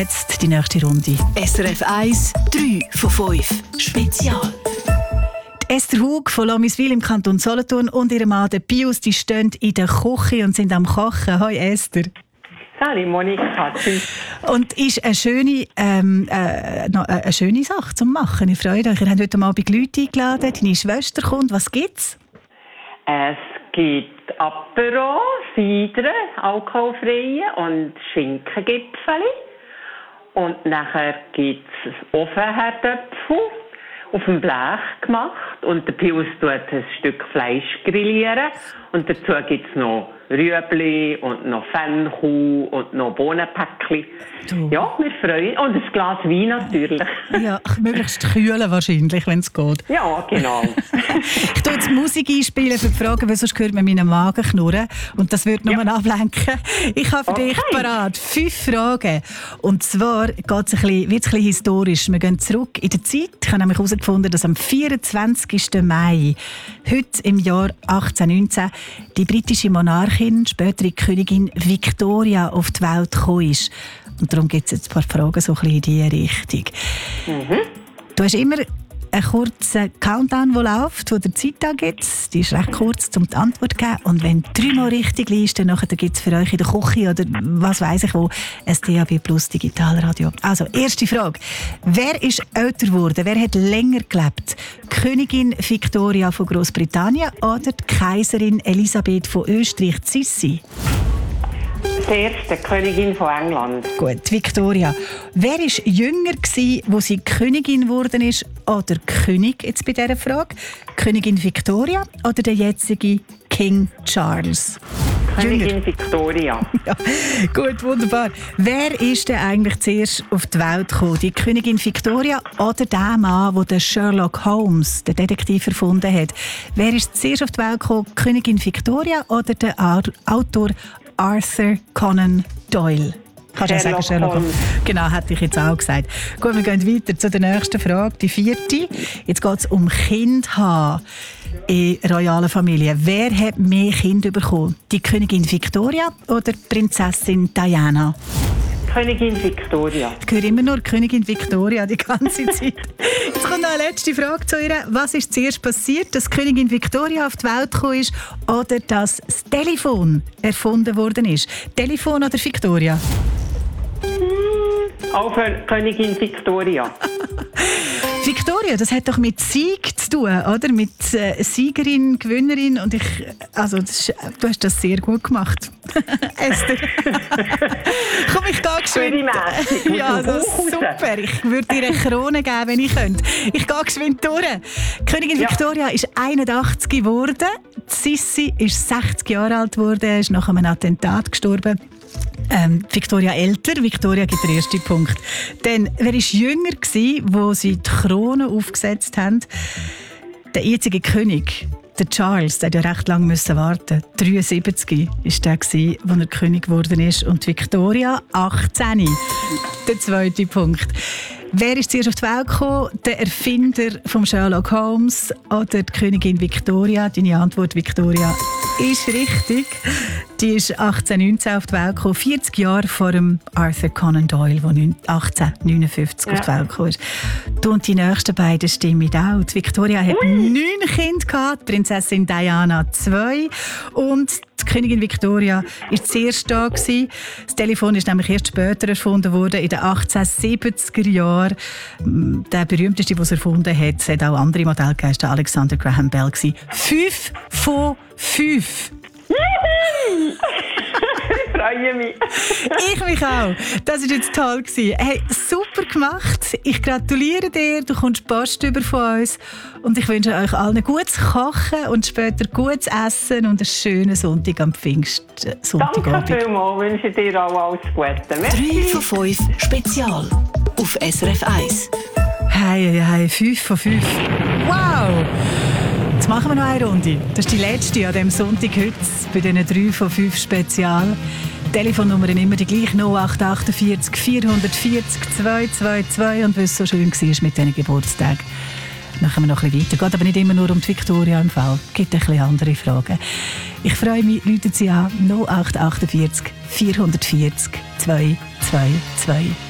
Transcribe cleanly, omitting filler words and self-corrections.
jetzt die nächste Runde. SRF 1, 3 von 5. Spezial. Esther Hug von Lamiswil im Kanton Solothurn und ihr Mann Pius, die stehen in der Küche und sind am Kochen. Hoi Esther. Hallo Monika. Und ist eine schöne Sache zum Machen. Ich freue mich. Ihr habt heute Abend Leute eingeladen. Deine Schwester kommt. Was gibt's? Es gibt Apero, Cider, alkoholfreie und Schinkengipfeli. Und nachher gibt es Ofenherdöpfel auf dem Blech gemacht. Und der Pius tut ein Stück Fleisch grillieren. Und dazu gibt es noch Rüebli und noch Fennkuh und noch Bohnenpäckchen. Ja, wir freuen uns. Und ein Glas Wein natürlich. Ja, möglichst kühlen wahrscheinlich, wenn es geht. Ja, genau. Ich tue jetzt Musik einspielen für die Fragen, weil sonst hört man meinen Magen knurren. Und das würde nur ablenken. Ich habe für dich parat 5 Fragen. Und zwar wird es ein bisschen historisch. Wir gehen zurück in der Zeit. Ich habe nämlich herausgefunden, dass am 24. Mai, heute im Jahr 1819, die britische Monarchin, spätere Königin Victoria, auf die Welt gekommen ist. Und darum gibt es jetzt ein paar Fragen so ein bisschen in diese Richtung. Du hast immer einen kurzen Countdown, der läuft, wo der Zeit angibt. Die ist recht kurz, um die Antwort zu geben. Und wenn 3 Mal richtig liest, dann gibt es für euch in der Küche oder was weiss ich wo, ein DAB Plus Digitalradio. Also, erste Frage. Wer ist älter geworden? Wer hat länger gelebt? Königin Victoria von Großbritannien oder die Kaiserin Elisabeth von Österreich, Sissi? Die erste Königin von England. Gut, Victoria. Wer war jünger, wo sie Königin geworden ist, oder König jetzt bei dieser Frage? Königin Victoria oder der jetzige King Charles? Königin Victoria. Ja, gut, wunderbar. Wer ist denn eigentlich zuerst auf die Welt gekommen? Die Königin Victoria oder der Mann, der Sherlock Holmes, den Detektiv, erfunden hat? Wer ist zuerst auf die Welt gekommen? Königin Victoria oder der Autor Arthur Conan Doyle? Kannst du sagen, Sherlock Holmes? Genau, hätte ich jetzt auch gesagt. Gut, wir gehen weiter zu der nächsten Frage, die 4. Jetzt geht es um Kind haben in royalen Familien. Wer hat mehr Kinder bekommen? Die Königin Victoria oder die Prinzessin Diana? Königin Victoria. Ich höre immer nur Königin Victoria die ganze Zeit. Jetzt kommt noch eine letzte Frage zu ihr. Was ist zuerst passiert, dass Königin Victoria auf die Welt gekommen ist oder dass das Telefon erfunden worden ist? Telefon oder Victoria? Auch für Königin Victoria. Victoria, das hat doch mit Sieg zu tun, oder? Mit Siegerin, Gewinnerin. Und du hast das sehr gut gemacht. Esther. Komm, ich gehe geschwind. Ja, das ist super. Ich würde dir eine Krone geben, wenn ich könnte. Ich gehe geschwind durch. Königin Victoria ist 81 geworden. Sissi ist 60 Jahre alt geworden, ist nach einem Attentat gestorben. Victoria älter. Victoria gibt den ersten Punkt. Dann, wer war jünger gewesen, wo sie die Krone aufgesetzt haben? Der jetzige König, der Charles, der hat ja recht lange warten. 73 war der, als er König geworden ist. Und Victoria 18. Der zweite Punkt. Wer ist zuerst auf die Welt gekommen? Der Erfinder von Sherlock Holmes oder die Königin Victoria? Deine Antwort, Victoria, ist richtig. Die ist 1819 auf die Welt gekommen, 40 Jahre vor dem Arthur Conan Doyle, der 1859 auf die Welt gekommen ist. Und die nächsten beiden stimmen auch. Die Victoria hat 9 Kinder gehabt, die Prinzessin Diana 2 und die Königin Victoria war zuerst da gewesen. Das Telefon ist nämlich erst später erfunden worden, in den 1870er Jahren. Der berühmteste, der es erfunden hat, es hat auch andere Modelle gegeben, war Alexander Graham Bell. 5 von 5. Ich freue mich. Ich mich auch. Das war jetzt toll. Hey, super gemacht. Ich gratuliere dir. Du kommst Post über von uns. Und ich wünsche euch allen gutes Kochen und später gutes Essen und einen schönen Sonntag am Pfingstsonntagabend. Danke vielmals. Ich wünsche dir auch alles Gute. 3 von 5 Spezial auf SRF 1. Hey, 5 von 5. Wow! Jetzt machen wir noch eine Runde. Das ist die letzte an diesem Sonntag heute bei diesen 3 von 5 Spezial. Telefonnummern immer die gleiche, 0848 440 222. Und weil es so schön war mit diesen Geburtstagen, machen wir noch ein bisschen weiter. Geht aber nicht immer nur um die Victoria im Fall. Es gibt ein bisschen andere Fragen. Ich freue mich, rufen Sie an 0848 440 222.